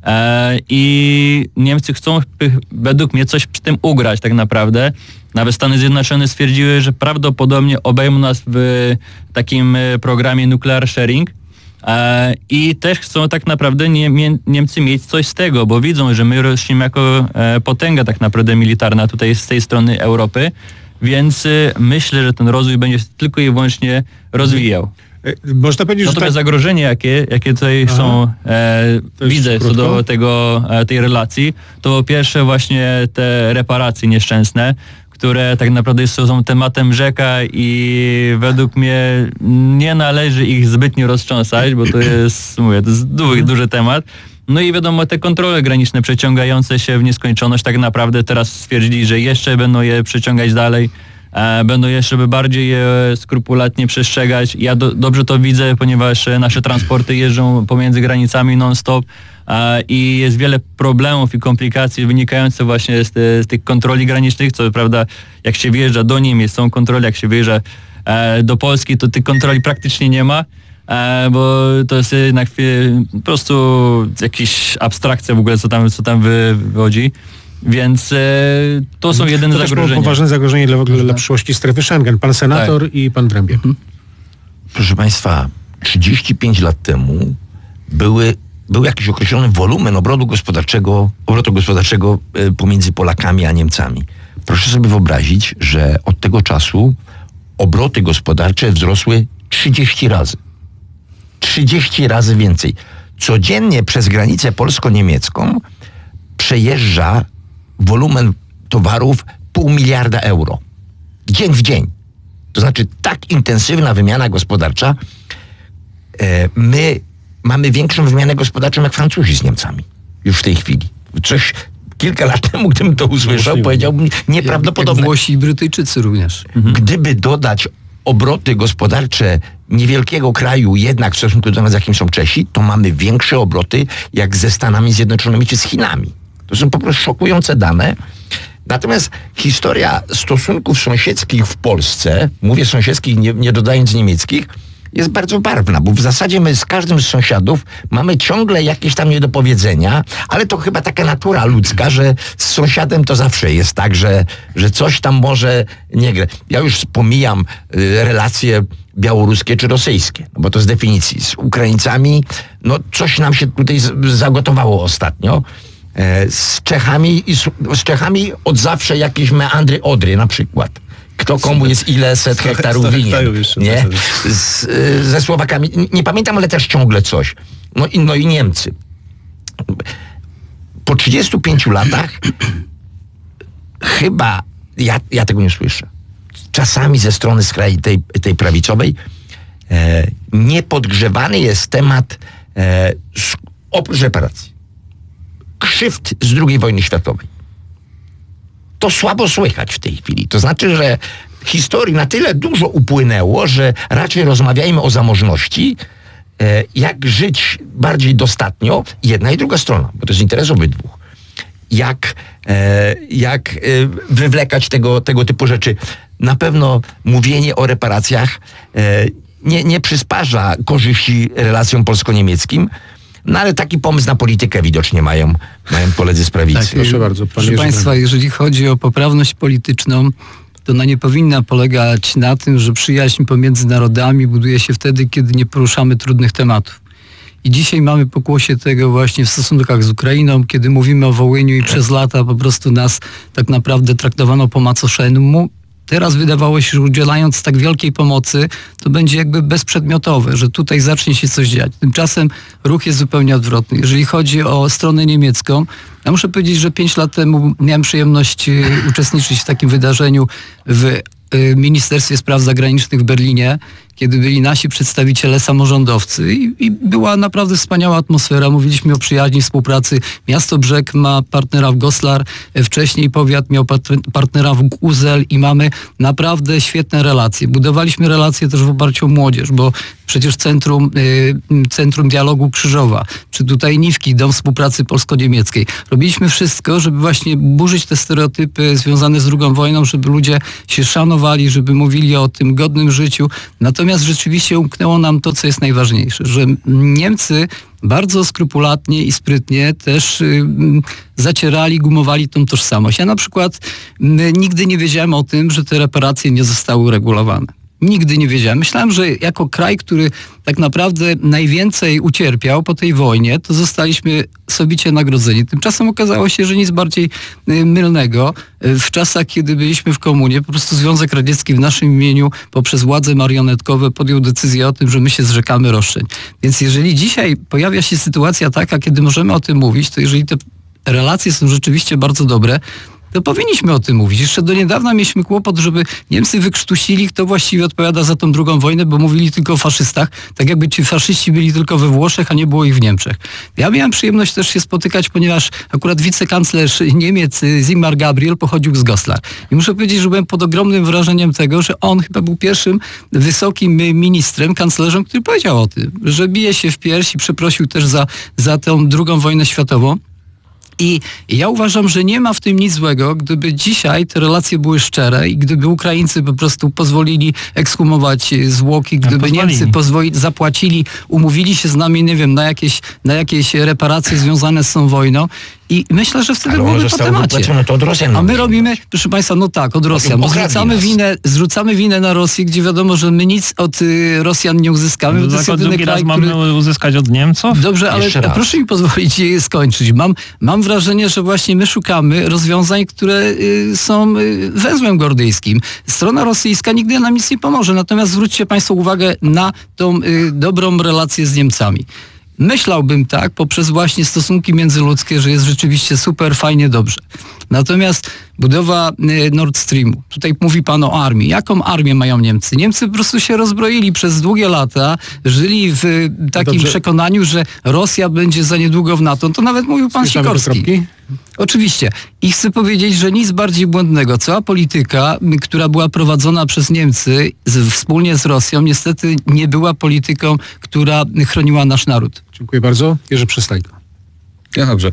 i Niemcy chcą według mnie coś przy tym ugrać tak naprawdę. Nawet Stany Zjednoczone stwierdziły, że prawdopodobnie obejmą nas w takim programie Nuclear Sharing i też chcą tak naprawdę Niemcy mieć coś z tego, bo widzą, że my rośniemy jako potęga tak naprawdę militarna tutaj z tej strony Europy, więc myślę, że ten rozwój będzie tylko i wyłącznie rozwijał. Można powiedzieć, że Natomiast zagrożenie, jakie tutaj są, widzę co do tej relacji, to po pierwsze właśnie te reparacje nieszczęsne, które tak naprawdę są tematem rzeka i według mnie nie należy ich zbytnio roztrząsać, bo to jest, duży temat. No i wiadomo, te kontrole graniczne przeciągające się w nieskończoność, tak naprawdę teraz stwierdzili, że jeszcze będą je przeciągać dalej, będą jeszcze bardziej je skrupulatnie przestrzegać. Ja dobrze to widzę, ponieważ nasze transporty jeżdżą pomiędzy granicami non-stop i jest wiele problemów i komplikacji wynikających właśnie z tych kontroli granicznych, co prawda jak się wjeżdża do Niemiec są kontrole, jak się wyjeżdża do Polski, to tych kontroli praktycznie nie ma, bo to jest jednak po prostu jakaś abstrakcja w ogóle, co tam wychodzi. Więc to są jedyne zagrożenia. To poważne zagrożenie dla przyszłości strefy Schengen. Pan senator i pan Wrębiak. Proszę Państwa, 35 lat temu był jakiś określony wolumen obrotu gospodarczego pomiędzy Polakami a Niemcami. Proszę sobie wyobrazić, że od tego czasu obroty gospodarcze wzrosły 30 razy. 30 razy więcej. Codziennie przez granicę polsko-niemiecką przejeżdża wolumen towarów 0,5 miliarda euro. Dzień w dzień. To znaczy tak intensywna wymiana gospodarcza. My mamy większą wymianę gospodarczą jak Francuzi z Niemcami. Już w tej chwili. Coś kilka lat temu, gdybym to usłyszał, powiedziałbym nieprawdopodobne. Jak Włosi i Brytyjczycy również. Gdyby dodać obroty gospodarcze niewielkiego kraju, jednak w stosunku do nas, jakim są Czesi, to mamy większe obroty jak ze Stanami Zjednoczonymi czy z Chinami. To są po prostu szokujące dane. Natomiast historia stosunków sąsiedzkich w Polsce, mówię sąsiedzkich, nie dodając niemieckich, jest bardzo barwna, bo w zasadzie my z każdym z sąsiadów mamy ciągle jakieś tam niedopowiedzenia, ale to chyba taka natura ludzka, że z sąsiadem to zawsze jest tak, że coś tam może nie gra. Ja już pomijam relacje białoruskie czy rosyjskie, no bo to z definicji. Z Ukraińcami, no coś nam się tutaj zagotowało ostatnio. Z Czechami od zawsze jakieś meandry Odry na przykład. Kto komu jest ile set hektarów winien. Nie? Ze Słowakami. Nie pamiętam, ale też ciągle coś. No i Niemcy. Po 35 latach chyba ja tego nie słyszę. Czasami ze strony skrajnej tej prawicowej niepodgrzewany jest temat oprócz reparacji. Krzywd z II wojny światowej. To słabo słychać w tej chwili. To znaczy, że historii na tyle dużo upłynęło, że raczej rozmawiajmy o zamożności, jak żyć bardziej dostatnio, jedna i druga strona, bo to jest interes obydwu. Jak wywlekać tego typu rzeczy. Na pewno mówienie o reparacjach nie przysparza korzyści relacjom polsko-niemieckim, no ale taki pomysł na politykę widocznie mają koledzy z prawicy. Tak, proszę bardzo. Proszę Państwa, jeżeli chodzi o poprawność polityczną, to ona nie powinna polegać na tym, że przyjaźń pomiędzy narodami buduje się wtedy, kiedy nie poruszamy trudnych tematów. I dzisiaj mamy pokłosie tego właśnie w stosunkach z Ukrainą, kiedy mówimy o Wołyniu i przez lata po prostu nas tak naprawdę traktowano po macoszemu. Teraz wydawało się, że udzielając tak wielkiej pomocy, to będzie jakby bezprzedmiotowe, że tutaj zacznie się coś dziać. Tymczasem ruch jest zupełnie odwrotny. Jeżeli chodzi o stronę niemiecką, ja muszę powiedzieć, że 5 lat temu miałem przyjemność uczestniczyć w takim wydarzeniu w Ministerstwie Spraw Zagranicznych w Berlinie, kiedy byli nasi przedstawiciele samorządowcy i była naprawdę wspaniała atmosfera. Mówiliśmy o przyjaźni, współpracy. Miasto Brzeg ma partnera w Goslar, wcześniej powiat miał partnera w Guzel i mamy naprawdę świetne relacje. Budowaliśmy relacje też w oparciu o młodzież, bo przecież Centrum Dialogu Krzyżowa, czy tutaj Niwki, Dom Współpracy Polsko-Niemieckiej. Robiliśmy wszystko, żeby właśnie burzyć te stereotypy związane z II wojną, żeby ludzie się szanowali, żeby mówili o tym godnym życiu. Natomiast rzeczywiście umknęło nam to, co jest najważniejsze, że Niemcy bardzo skrupulatnie i sprytnie też zacierali, gumowali tą tożsamość. Ja na przykład nigdy nie wiedziałem o tym, że te reparacje nie zostały uregulowane. Nigdy nie wiedziałem. Myślałem, że jako kraj, który tak naprawdę najwięcej ucierpiał po tej wojnie, to zostaliśmy sowicie nagrodzeni. Tymczasem okazało się, że nic bardziej mylnego. W czasach, kiedy byliśmy w komunie, po prostu Związek Radziecki w naszym imieniu poprzez władze marionetkowe podjął decyzję o tym, że my się zrzekamy roszczeń. Więc jeżeli dzisiaj pojawia się sytuacja taka, kiedy możemy o tym mówić, to jeżeli te relacje są rzeczywiście bardzo dobre, to powinniśmy o tym mówić. Jeszcze do niedawna mieliśmy kłopot, żeby Niemcy wykrztusili, kto właściwie odpowiada za tą II wojnę, bo mówili tylko o faszystach, tak jakby ci faszyści byli tylko we Włoszech, a nie było ich w Niemczech. Ja miałem przyjemność też się spotykać, ponieważ akurat wicekanclerz Niemiec Sigmar Gabriel pochodził z Goslar. I muszę powiedzieć, że byłem pod ogromnym wrażeniem tego, że on chyba był pierwszym wysokim ministrem, kanclerzem, który powiedział o tym, że bije się w pierś i przeprosił też za tę II wojnę światową. I ja uważam, że nie ma w tym nic złego, gdyby dzisiaj te relacje były szczere i gdyby Ukraińcy po prostu pozwolili ekshumować zwłoki, gdyby Niemcy zapłacili, umówili się z nami, nie wiem, na jakieś reparacje związane z tą wojną. I myślę, że wtedy byłoby po temacie. To od Rosjan. A my robimy, proszę Państwa, no tak, od Rosjan. Bo zrzucamy winę na Rosję, gdzie wiadomo, że my nic od Rosjan nie uzyskamy. To jest jedyny kraj, mamy uzyskać od Niemców? Dobrze, ale proszę mi pozwolić skończyć. Mam wrażenie, że właśnie my szukamy rozwiązań, które są węzłem gordyjskim. Strona rosyjska nigdy nam nic nie pomoże. Natomiast zwróćcie Państwo uwagę na tą dobrą relację z Niemcami. Myślałbym tak, poprzez właśnie stosunki międzyludzkie, że jest rzeczywiście super, fajnie, dobrze. Natomiast budowa Nord Streamu. Tutaj mówi pan o armii. Jaką armię mają Niemcy? Niemcy po prostu się rozbroili przez długie lata, żyli w takim przekonaniu, że Rosja będzie za niedługo w NATO. To nawet mówił pan Sikorski. Oczywiście. I chcę powiedzieć, że nic bardziej błędnego. Cała polityka, która była prowadzona przez Niemcy wspólnie z Rosją, niestety nie była polityką, która chroniła nasz naród. Dziękuję bardzo. Jerzy Przystajko. No dobrze.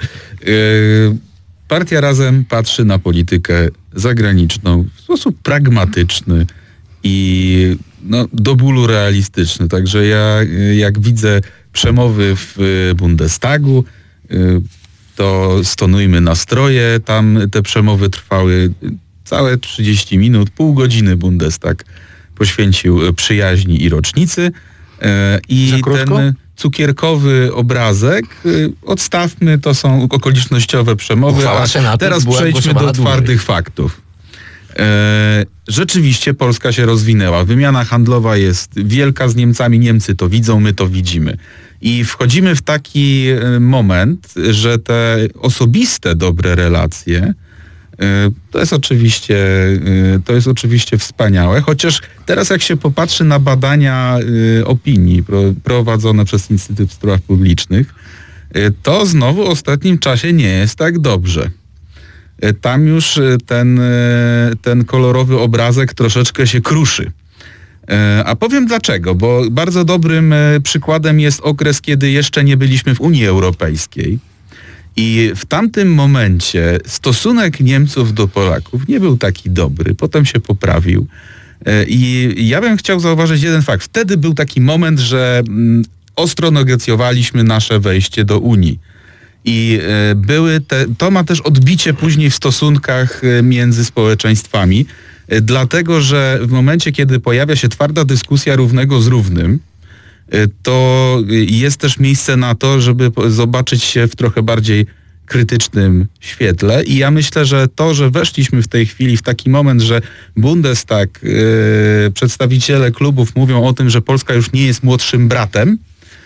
Partia Razem patrzy na politykę zagraniczną w sposób pragmatyczny i do bólu realistyczny. Także ja jak widzę przemowy w Bundestagu, to stonujmy nastroje. Tam te przemowy trwały całe 30 minut, pół godziny Bundestag poświęcił przyjaźni i rocznicy. I ten cukierkowy obrazek odstawmy, to są okolicznościowe przemowy, a teraz przejdźmy do twardych faktów. Rzeczywiście Polska się rozwinęła. Wymiana handlowa jest wielka z Niemcami. Niemcy to widzą, my to widzimy. I wchodzimy w taki moment, że te osobiste dobre relacje to jest oczywiście wspaniałe, chociaż teraz jak się popatrzy na badania opinii prowadzone przez Instytut Spraw Publicznych, to znowu w ostatnim czasie nie jest tak dobrze. Tam już ten kolorowy obrazek troszeczkę się kruszy. A powiem dlaczego, bo bardzo dobrym przykładem jest okres, kiedy jeszcze nie byliśmy w Unii Europejskiej. I w tamtym momencie stosunek Niemców do Polaków nie był taki dobry. Potem się poprawił. I ja bym chciał zauważyć jeden fakt. Wtedy był taki moment, że ostro negocjowaliśmy nasze wejście do Unii. I to ma też odbicie później w stosunkach między społeczeństwami. Dlatego, że w momencie, kiedy pojawia się twarda dyskusja równego z równym, to jest też miejsce na to, żeby zobaczyć się w trochę bardziej krytycznym świetle i ja myślę, że to, że weszliśmy w tej chwili w taki moment, że Bundestag, przedstawiciele klubów mówią o tym, że Polska już nie jest młodszym bratem,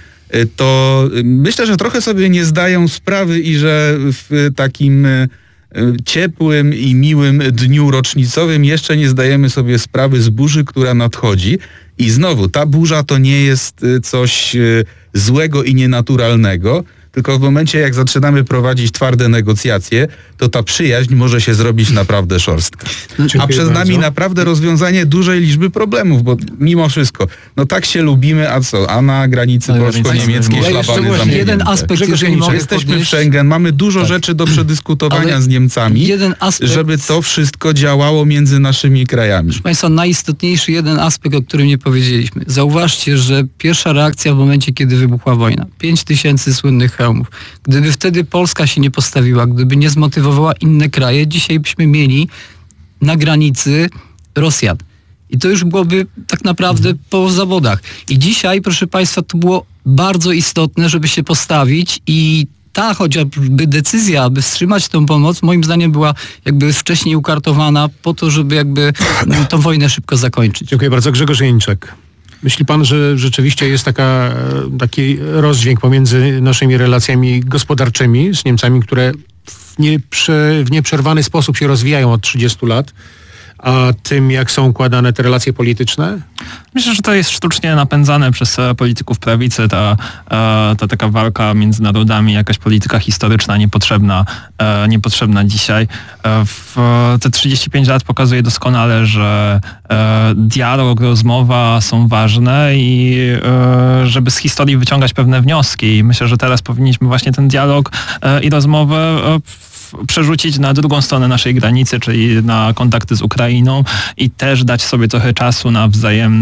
to myślę, że trochę sobie nie zdają sprawy i że w takim ciepłym i miłym dniu rocznicowym jeszcze nie zdajemy sobie sprawy z burzy, która nadchodzi. I znowu, ta burza to nie jest coś złego i nienaturalnego, tylko w momencie, jak zaczynamy prowadzić twarde negocjacje, to ta przyjaźń może się zrobić naprawdę szorstka. A przed nami naprawdę rozwiązanie dużej liczby problemów, bo mimo wszystko, no tak się lubimy, a co? A na granicy polsko-niemieckiej szlabany zamknięte. Jeden aspekt, jesteśmy w Schengen, mamy dużo rzeczy do przedyskutowania z Niemcami, żeby to wszystko działało między naszymi krajami. Proszę Państwa, najistotniejszy jeden aspekt, o którym nie powiedzieliśmy. Zauważcie, że pierwsza reakcja w momencie, kiedy wybuchła wojna, 5000 słynnych hełmów. Gdyby wtedy Polska się nie postawiła, gdyby nie zmotywowała inne kraje, dzisiaj byśmy mieli na granicy Rosjan. I to już byłoby tak naprawdę po zawodach. I dzisiaj, proszę Państwa, to było bardzo istotne, żeby się postawić i ta chociażby decyzja, aby wstrzymać tę pomoc, moim zdaniem była jakby wcześniej ukartowana po to, żeby jakby tą wojnę szybko zakończyć. Dziękuję bardzo. Grzegorz Jeńczak. Myśli pan, że rzeczywiście jest taki rozdźwięk pomiędzy naszymi relacjami gospodarczymi z Niemcami, które w nieprzerwany sposób się rozwijają od 30 lat, a tym, jak są układane te relacje polityczne? Myślę, że to jest sztucznie napędzane przez polityków prawicy, ta taka walka między narodami, jakaś polityka historyczna niepotrzebna dzisiaj. Te 35 lat pokazuje doskonale, że dialog, rozmowa są ważne i żeby z historii wyciągać pewne wnioski. I myślę, że teraz powinniśmy właśnie ten dialog i rozmowę przerzucić na drugą stronę naszej granicy, czyli na kontakty z Ukrainą i też dać sobie trochę czasu na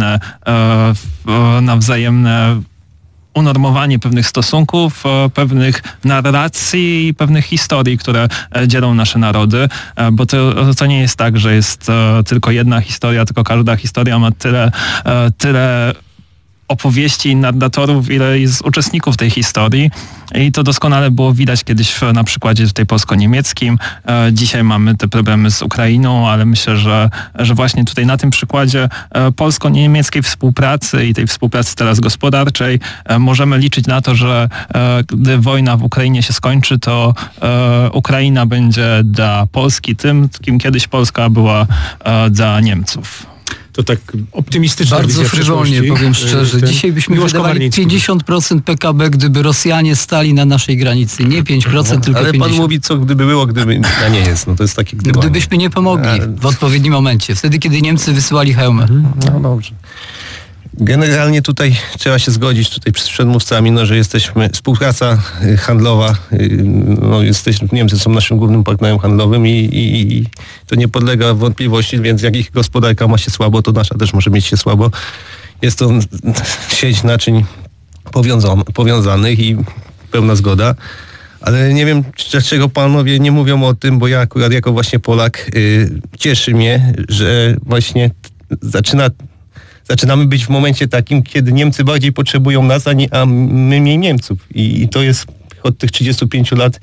wzajemne unormowanie pewnych stosunków, pewnych narracji i pewnych historii, które dzielą nasze narody, bo to nie jest tak, że jest tylko jedna historia, tylko każda historia ma tyle opowieści i narratorów, ile jest uczestników tej historii i to doskonale było widać kiedyś na przykładzie tutaj polsko-niemieckim. Dzisiaj mamy te problemy z Ukrainą, ale myślę, że właśnie tutaj na tym przykładzie polsko-niemieckiej współpracy i tej współpracy teraz gospodarczej możemy liczyć na to, że gdy wojna w Ukrainie się skończy, to Ukraina będzie dla Polski tym, kim kiedyś Polska była dla Niemców. To tak optymistyczna bardzo frywolnie, powiem szczerze. Dzisiaj byśmy wydawali 50% PKB, gdyby Rosjanie stali na naszej granicy. Nie 5%, tylko 50%. Ale pan mówi, co gdyby było, gdyby nie jest. No to jest takie gdyby. Gdybyśmy nie pomogli w odpowiednim momencie. Wtedy, kiedy Niemcy wysyłali hełmy. No dobrze. Generalnie tutaj trzeba się zgodzić z przedmówcami, że jesteśmy, współpraca handlowa, Niemcy są naszym głównym partnerem handlowym i to nie podlega wątpliwości, więc jak ich gospodarka ma się słabo, to nasza też może mieć się słabo. Jest to sieć naczyń powiązanych i pełna zgoda, ale nie wiem, dlaczego panowie nie mówią o tym, bo ja akurat jako właśnie Polak cieszy mnie, że właśnie zaczynamy być w momencie takim, kiedy Niemcy bardziej potrzebują nas, a my mniej Niemców. I to jest od tych 35 lat.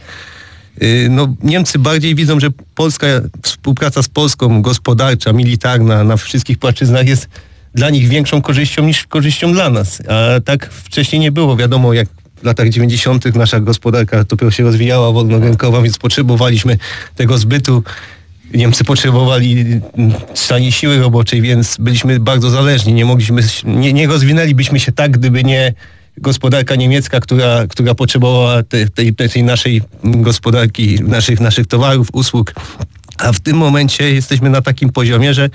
Niemcy bardziej widzą, że współpraca z Polską, gospodarcza, militarna, na wszystkich płaszczyznach jest dla nich większą korzyścią niż korzyścią dla nas. A tak wcześniej nie było. Wiadomo, jak w latach 90. nasza gospodarka dopiero się rozwijała wolnorynkowa, więc potrzebowaliśmy tego zbytu. Niemcy potrzebowali taniej siły roboczej, więc byliśmy bardzo zależni. Nie rozwinęlibyśmy się tak, gdyby nie gospodarka niemiecka, która potrzebowała tej naszej gospodarki, naszych towarów, usług. A w tym momencie jesteśmy na takim poziomie, że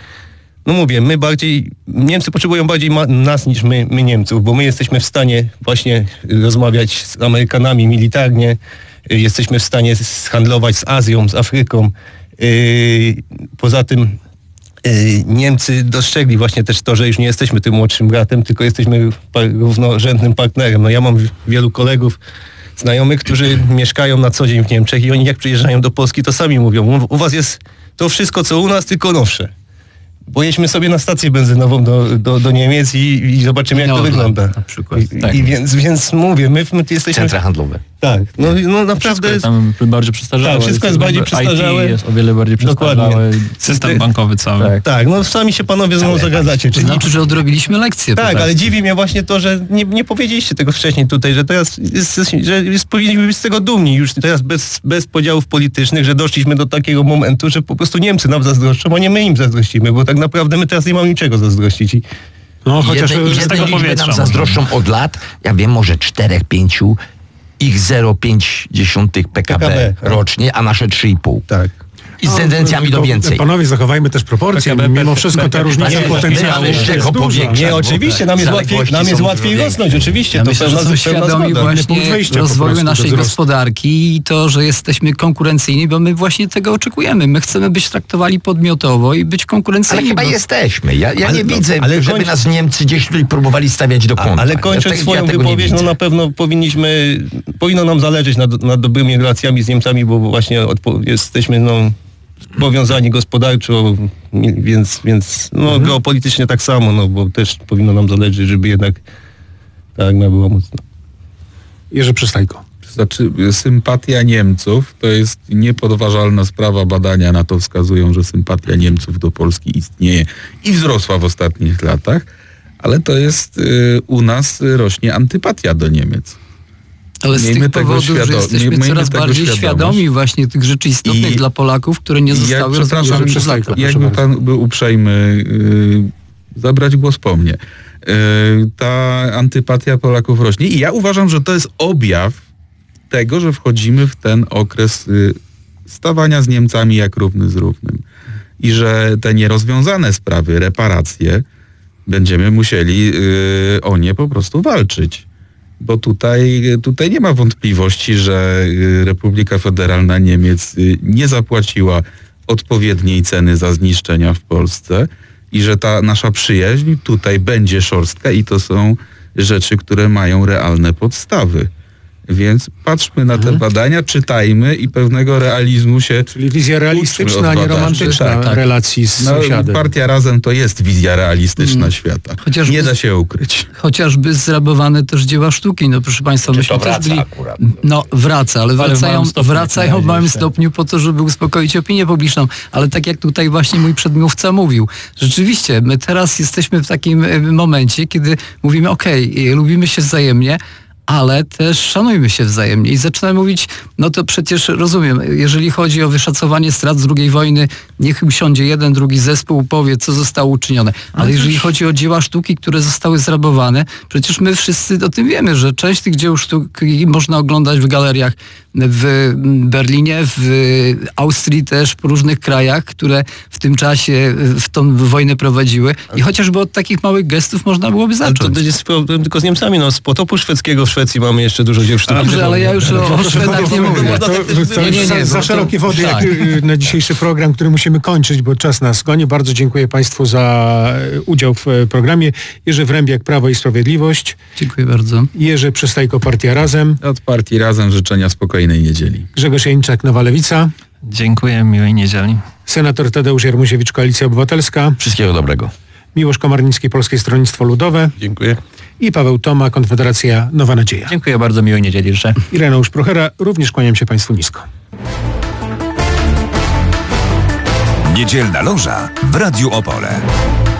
Niemcy potrzebują bardziej nas niż my Niemców, bo my jesteśmy w stanie właśnie rozmawiać z Amerykanami militarnie, jesteśmy w stanie handlować z Azją, z Afryką. Poza tym Niemcy dostrzegli właśnie też to, że już nie jesteśmy tym młodszym bratem, tylko jesteśmy równorzędnym partnerem. Ja mam wielu kolegów, znajomych, którzy mieszkają na co dzień w Niemczech i oni jak przyjeżdżają do Polski, to sami mówią, u was jest to wszystko, co u nas, tylko nowsze. pojedźmy sobie na stację benzynową do Niemiec i zobaczymy, jak to wygląda. Na przykład. Więc mówię, my jesteśmy... Centra handlowe. Tak, no naprawdę... Wszystko jest tam bardziej przestarzałe. Tak, wszystko jest bardziej przestarzałe. IT jest o wiele bardziej przestarzałe. Dokładnie. System bankowy cały. Tak, no sami się panowie ze mną zagadacie. To znaczy, że odrobiliśmy lekcję. Tak, ale dziwi mnie właśnie to, że nie powiedzieliście tego wcześniej tutaj, że teraz powinniśmy być z tego dumni już teraz bez podziałów politycznych, że doszliśmy do takiego momentu, że po prostu Niemcy nam zazdroszczą, a nie my im zazdrościmy, bo tak naprawdę my teraz nie mamy niczego zazdrościć. No, chociaż z tego powietrza nam zazdroszczą od lat, ja wiem, może 4-5, ich 0,5 PKB rocznie, a nasze 3,5. Tak. I z tendencjami do więcej. Panowie, zachowajmy też proporcje. Mimo wszystko ta różnica potencjału jest duża. Nie, oczywiście, nam jest łatwiej rosnąć, oczywiście. Ja to myślę, że są świadomi właśnie rozwoju naszej gospodarki i to, że jesteśmy konkurencyjni, bo my właśnie tego oczekujemy. My chcemy być traktowani podmiotowo i być konkurencyjni. Ale chyba jesteśmy. Ja nie widzę, żeby nas Niemcy gdzieś tutaj próbowali stawiać do kąta. Ale kończąc swoją wypowiedź, no na pewno powinno nam zależeć nad dobrymi relacjami z Niemcami, bo właśnie jesteśmy powiązani gospodarczo, więc geopolitycznie tak samo, bo też powinno nam zależeć, żeby jednak ta armia była mocna. Jerzy Przystajko. Znaczy, sympatia Niemców to jest niepodważalna sprawa. Badania na to wskazują, że sympatia Niemców do Polski istnieje i wzrosła w ostatnich latach, ale to jest u nas rośnie antypatia do Niemiec. Ale z tych powodów, że jesteśmy coraz bardziej świadomi właśnie tych rzeczy istotnych dla Polaków, które nie zostały rozwiązane przez lata. Jakby pan był uprzejmy zabrać głos po mnie. Ta antypatia Polaków rośnie i ja uważam, że to jest objaw tego, że wchodzimy w ten okres stawania z Niemcami jak równy z równym. I że te nierozwiązane sprawy, reparacje, będziemy musieli o nie po prostu walczyć. Bo tutaj nie ma wątpliwości, że Republika Federalna Niemiec nie zapłaciła odpowiedniej ceny za zniszczenia w Polsce i że ta nasza przyjaźń tutaj będzie szorstka i to są rzeczy, które mają realne podstawy. Więc patrzmy na te badania, czytajmy i pewnego realizmu się... Czyli wizja realistyczna, a nie romantyczna relacji z sąsiadem. Partia Razem to jest wizja realistyczna świata. Nie da się ukryć. Chociażby zrabowane też dzieła sztuki. No proszę Państwa, myśmy też byli... Akurat. No wraca, ale wracają w małym stopniu po to, żeby uspokoić opinię publiczną. Ale tak jak tutaj właśnie mój przedmówca mówił, rzeczywiście my teraz jesteśmy w takim momencie, kiedy mówimy lubimy się wzajemnie, ale też szanujmy się wzajemnie i zaczynamy mówić, no to przecież rozumiem, jeżeli chodzi o wyszacowanie strat z II wojny, niech usiądzie jeden, drugi zespół, powie, co zostało uczynione. Ale jeżeli chodzi o dzieła sztuki, które zostały zrabowane, przecież my wszyscy o tym wiemy, że część tych dzieł sztuki można oglądać w galeriach w Berlinie, w Austrii też, w różnych krajach, które w tym czasie w tą wojnę prowadziły i chociażby od takich małych gestów można byłoby zacząć. To jest problem tylko z Niemcami. Z potopu szwedzkiego w Szwecji mamy jeszcze dużo dzieł sztuki. Dobrze, ale ja już o Szwedach nie mówię. Nie, za szerokie wody jak na dzisiejszy program, który musimy kończyć, bo czas nas goni. Bardzo dziękuję Państwu za udział w programie. Jerzy Wrębiak, Prawo i Sprawiedliwość. Dziękuję bardzo. Jerzy Przystajko, Partia Razem. Od Partii Razem życzenia spokojnej niedzieli. Grzegorz Jańczak, Nowa Lewica. Dziękuję, miłej niedzieli. Senator Tadeusz Jarmusiewicz, Koalicja Obywatelska. Wszystkiego dobrego. Miłosz Komarnicki, Polskie Stronnictwo Ludowe. Dziękuję. I Paweł Toma, Konfederacja Nowa Nadzieja. Dziękuję bardzo, miłej niedzieli życzę. Ireneusz Prochera, również kłaniam się Państwu nisko. Niedzielna loża w Radiu Opole.